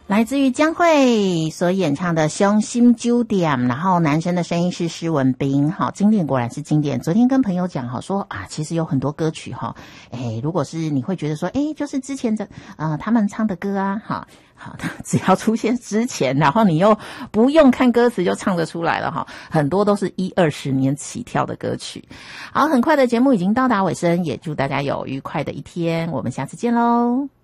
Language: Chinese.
来自于江蕙所演唱的《伤心酒店》，然后男生的声音是施文彬，好，经典果然是经典。昨天跟朋友讲哈，说啊，其实有很多歌曲哈，如果是你会觉得说，就是之前的他们唱的歌啊，好，只要出现之前，然后你又不用看歌词就唱得出来了哈，很多都是10-20年起跳的歌曲。好，很快的节目已经到达尾声，也祝大家有愉快的一天，我们下次见喽。